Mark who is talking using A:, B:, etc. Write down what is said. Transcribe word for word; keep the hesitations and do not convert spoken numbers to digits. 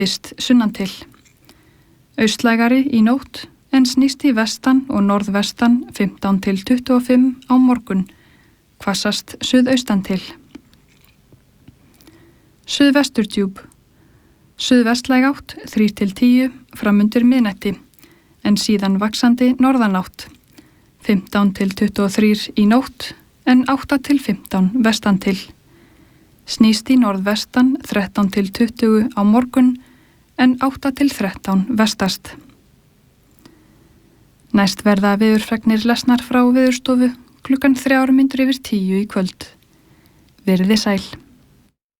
A: Vist sunnan til. Austlægari í nótt en snýst í vestan og norðvestan fimmtán til tuttugu og fimm á morgun. Hvassast suðaustan til. Suðvesturdjúp. Suðvestlæg átt þrír til tíu framundir miðnætti en síðan vaxandi norðanátt. fimmtán til tuttugu og þrír í nótt en átta til fimmtán vestan til. Snýst í norðvestan þrettán til tuttugu á morgun en átta til þrettán vestast. Næst verða veðurfregnir lesnar frá Veðurstofu klukkan þrjár mínútur yfir tíu í kvöld. Verið þið sæl.